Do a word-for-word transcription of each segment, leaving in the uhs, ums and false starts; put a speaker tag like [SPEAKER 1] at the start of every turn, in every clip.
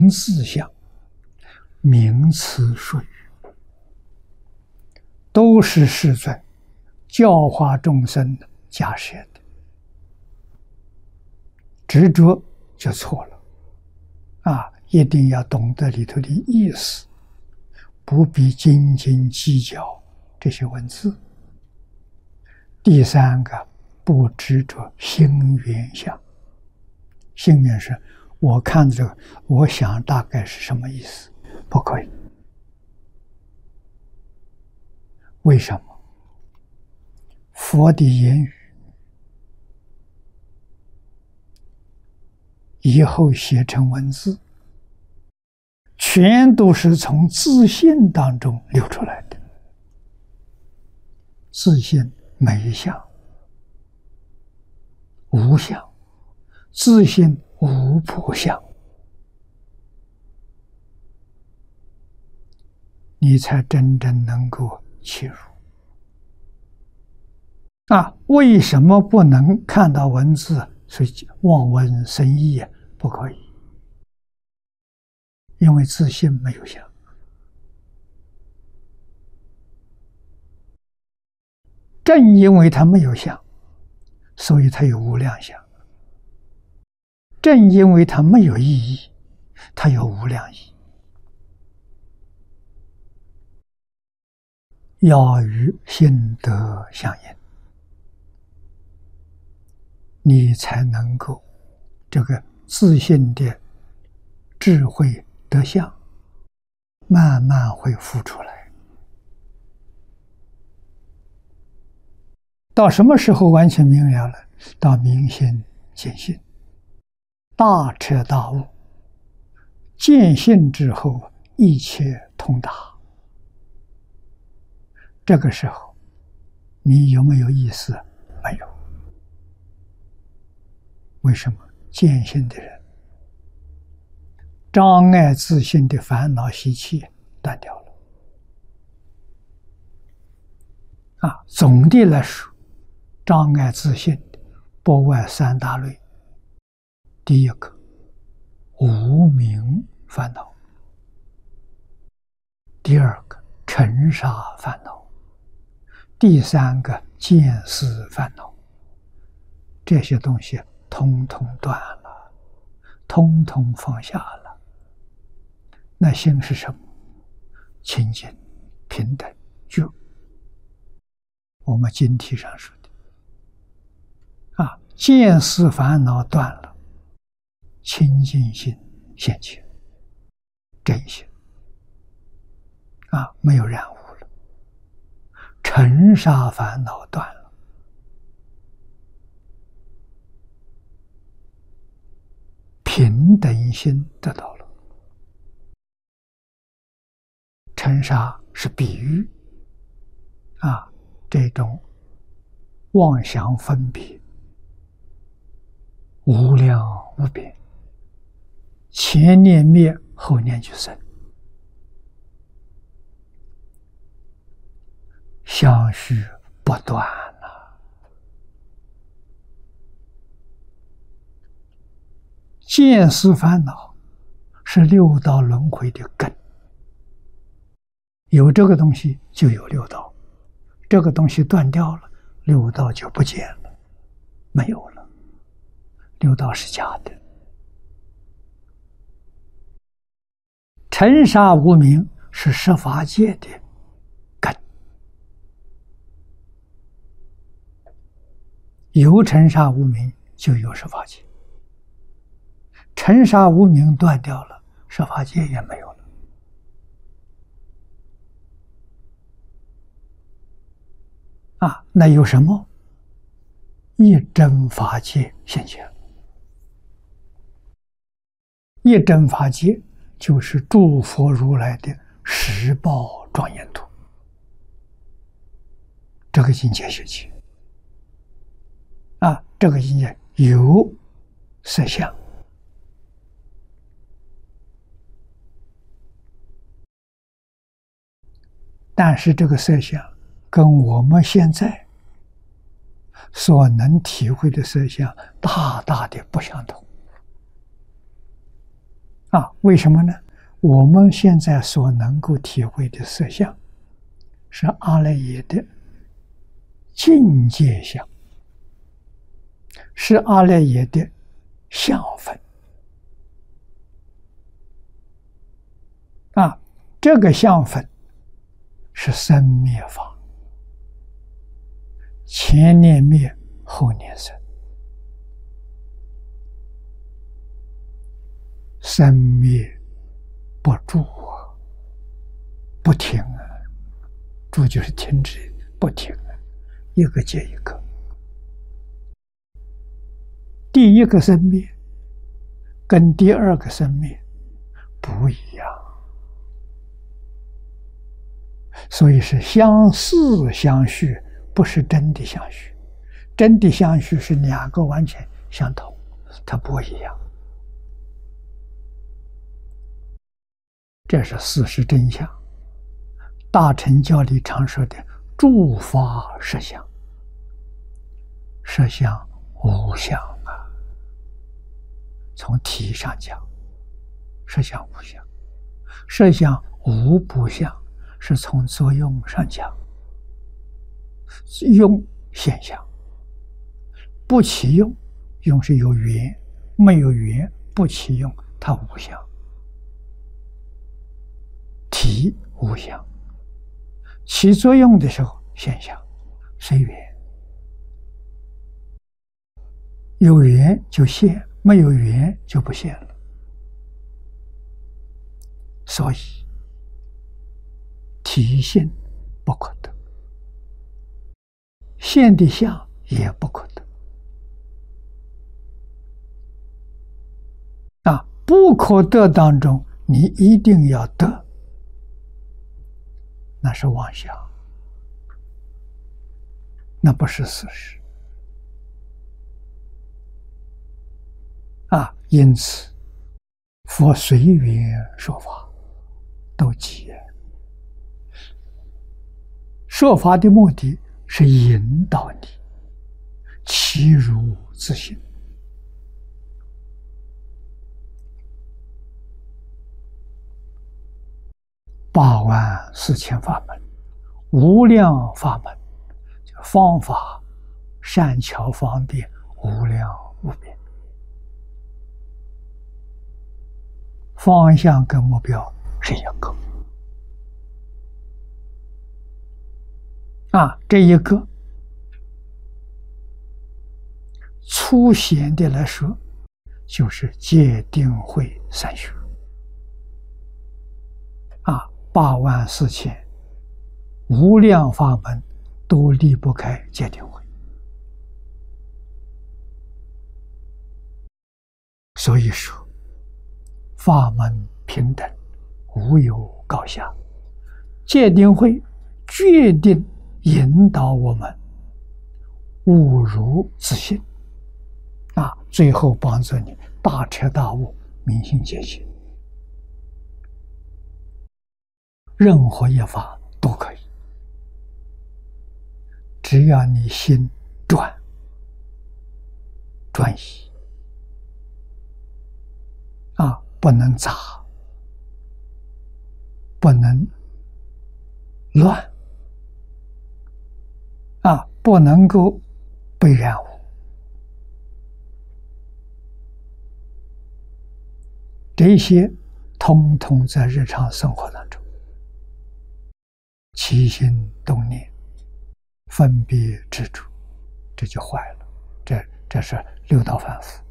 [SPEAKER 1] 字相、名词术语，都是世尊教化众生假设的，执着就错了啊！一定要懂得里头的意思，不必斤斤计较这些文字。第三个，不执着心缘相。心缘是我看这个，我想大概是什么意思，不可以。为什么？佛的言语以后写成文字，全都是从自信当中流出来的。自信没相、无相，自信无破相，你才真正能够切入。啊，为什么不能看到文字？所以望文生义不可以，因为自信没有相。正因为它没有相，所以它有无量相。正因为它没有意义，它有无量义。要与心得相应，你才能够这个自信的智慧德相慢慢会浮出来。到什么时候完全明了了？到明心见性，大彻大悟，见性之后一切通达。这个时候你有没有意思？没有。为什么？见性的人障碍自信的烦恼习气断掉了啊！总的来说，障碍自信的不外三大类。第一个，无明烦恼；第二个，尘沙烦恼；第三个，见思烦恼。这些东西通通断了，通通放下了。那心是什么？清净、平等、觉。我们经题上说的啊，见思烦恼断了，清净心现前，真心啊，没有染污了。尘沙烦恼断了，平等心得到了。尘沙是比喻啊，这种妄想分别无量无边，前念灭，后念就生，相续不断了。见思烦恼是六道轮回的根，有这个东西就有六道，这个东西断掉了，六道就不见了，没有了。六道是假的。尘沙无明是十法界的根，有尘沙无明就有十法界，尘沙无明断掉了，十法界也没有了。啊，那有什么？一真法界现前。一真法界就是诸佛如来的十报庄严图，这个境界学起啊，这个境界有色相，但是这个色相跟我们现在所能体会的色相大大的不相同啊，为什么呢？我们现在所能够体会的色相，是阿赖耶的境界相，是阿赖耶的相分。啊，这个相分是生灭法，前念灭，后念生，生灭不住啊，不停啊，住就是停止，不停啊，一个接一个。第一个生灭跟第二个生灭不一样，所以是相似相续，不是真的相续。真的相续是两个完全相同，它不一样。这是事实真相。大乘教里常说的诸法实相，实相无相啊。从体上讲，实相无相，实相无不相，是从作用上讲，用现象，不起用，用是有缘，没有缘不起用，它无相。体无相，起作用的时候现象随缘，有缘就现，没有缘就不现了。所以体性不可得，现的相也不可得。啊，不可得当中，你一定要得，那是妄想，那不是事实。啊，因此佛随缘说法都记。说法的目的是引导你其如自性。八万四千法门，无量法门，方法善巧方便，无量无边。方向跟目标是一个啊，这一个粗显的来说，就是戒定慧三学啊，八万四千无量法门都离不开戒定慧。所以说，法门平等，无有高下。戒定慧决定引导我们悟如自性啊，最后帮助你大彻大悟，明心见性。任何一法都可以，只要你心专专一啊，不能杂，不能乱啊，不能够被染污。这些通通在日常生活当中，起心动念、分别执着，这就坏了。这这是六道凡夫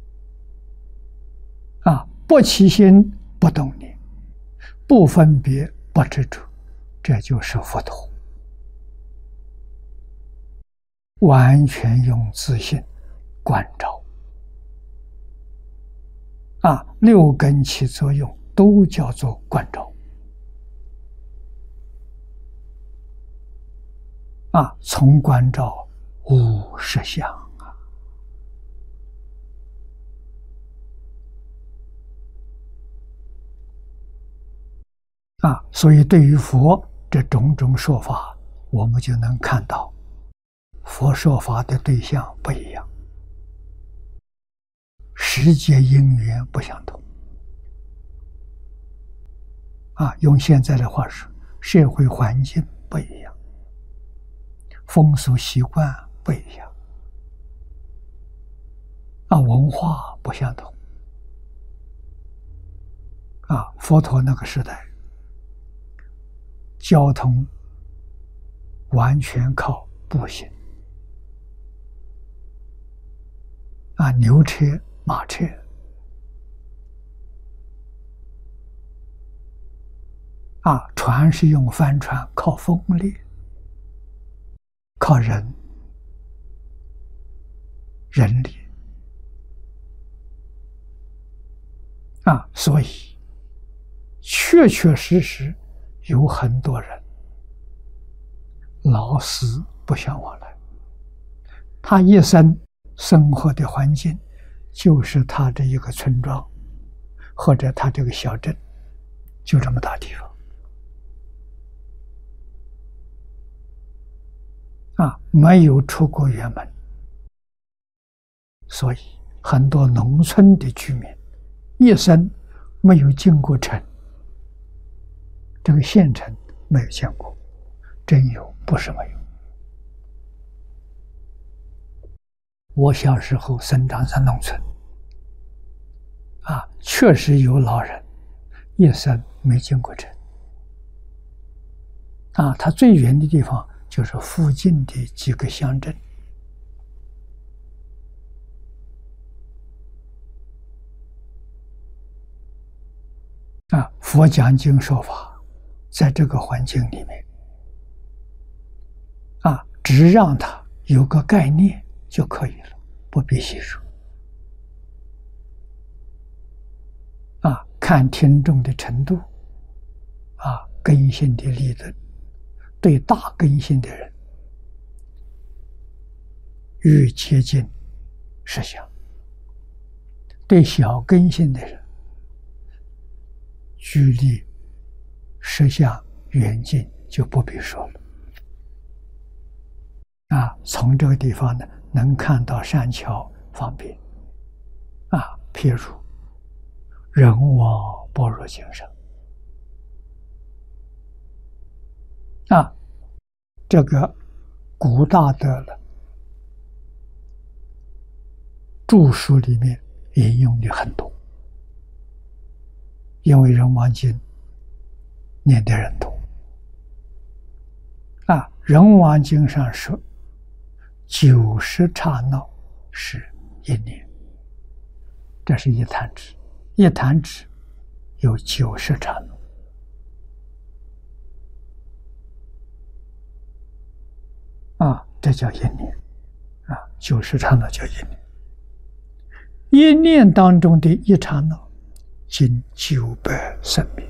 [SPEAKER 1] 啊！不起心不动念，不分别不执着，这就是佛陀。完全用自性观照啊，六根起作用都叫做观照啊，从观照无实相啊。啊，所以对于佛这种种说法，我们就能看到佛说法的对象不一样，时节因缘不相同啊，用现在的话说，社会环境不一样，风俗习惯不一样，啊，文化不相同。啊，佛陀那个时代，交通完全靠步行，啊，牛车、马车，啊，船是用帆船，靠风力，靠人，人力，啊，所以确确实实有很多人老死不相往来，他一生生活的环境就是他这一个村庄，或者他这个小镇，就这么大地方。啊，没有出过远门，所以很多农村的居民一生没有进过城，这个县城没有见过，真有，不是没有。我小时候生长在农村，啊，确实有老人一生没进过城，啊，他最远的地方就是附近的几个乡镇。啊，佛讲经说法，在这个环境里面，啊，只让他有个概念就可以了，不必细说。啊，看听众的程度，啊，根性的理论，对大根性的人越接近实相，对小根性的人距离实相远近就不必说了。啊，从这个地方呢，能看到善巧方便。啊，譬如人往般若经上，啊，这个古大德的著书里面引用的很多，因为人王经念的人多。啊，人王经上说，九十刹那是一念，这是一弹指，一弹指有九十刹那，啊，这叫一念，啊，九十刹那叫一念，一念当中的一刹那，经九百生命。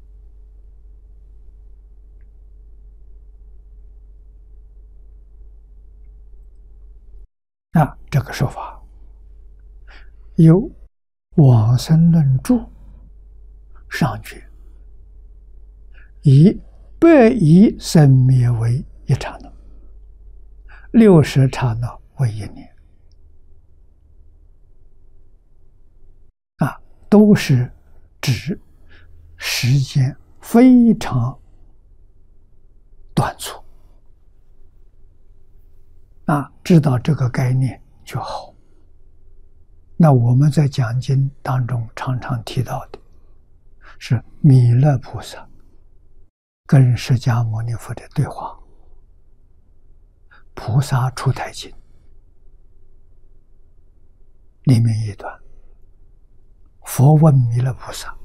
[SPEAKER 1] 啊，这个说法有《往生论注》上句，以百亿生灭为一刹那，六十刹那为一年，啊，都是指时间非常短促。啊，知道这个概念就好。那我们在讲经当中常常提到的是弥勒菩萨跟释迦牟尼佛的对话，菩萨出台经里面一段，佛问弥勒菩萨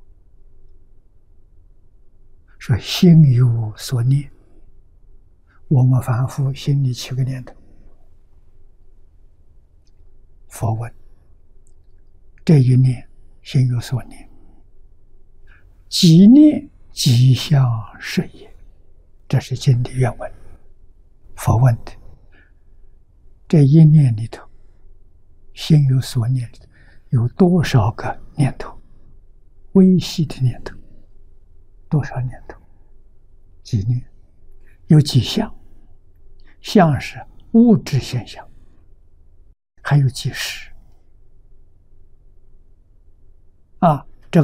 [SPEAKER 1] 说：心有所念，我们凡夫心里起个念头，佛问：这一念心有所念，几念即相是也？这是经的原文。佛问的这一念里头，心有所念里头有多少个念头？微细的念头，多少念头？几念？有几相？相是物质现象，还有几时？啊，